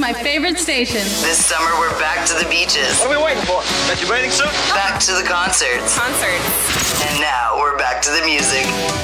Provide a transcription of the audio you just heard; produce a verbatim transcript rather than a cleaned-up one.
my favorite station. This summer, we're back to the beaches. What are we waiting for? Got your bathing suit? Back to the concerts. Concerts. And now we're back to the music.